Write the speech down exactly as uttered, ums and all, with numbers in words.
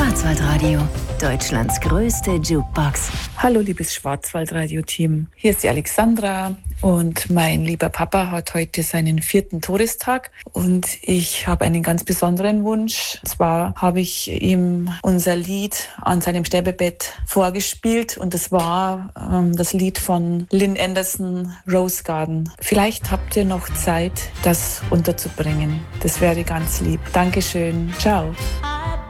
Schwarzwaldradio, Deutschlands größte Jukebox. Hallo liebes Schwarzwaldradio-Team, hier ist die Alexandra und mein lieber Papa hat heute seinen vierten Todestag und ich habe einen ganz besonderen Wunsch. Und zwar habe ich ihm unser Lied an seinem Sterbebett vorgespielt und das war ähm, das Lied von Lynn Anderson, Rose Garden. Vielleicht habt ihr noch Zeit, das unterzubringen. Das wäre ganz lieb. Dankeschön. Ciao.